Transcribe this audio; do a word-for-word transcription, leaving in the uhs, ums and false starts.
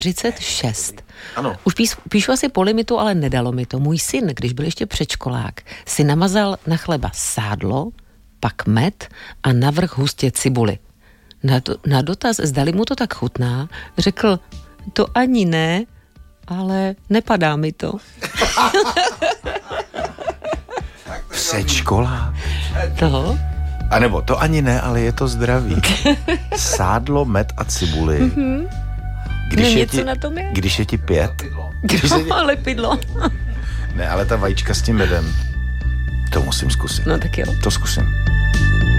třicet šest. Ano. Už píš, píšu asi po limitu, ale nedalo mi to. Můj syn, když byl ještě předškolák, si namazal na chleba sádlo, pak med a navrch hustě cibuli. Na, to, na dotaz, zdali mu to tak chutná, řekl, to ani ne, ale nepadá mi to. Předškolák. Toho? A nebo to ani ne, ale je to zdravý. Sádlo, med a cibuli. Mm-hmm. Když, ne, je něco ti, na tom je? když je ti pět. Když No, je ti... ale pidlo. Ne, ale ta vajíčka s tím medem, to musím zkusit. No tak jo. To zkusím.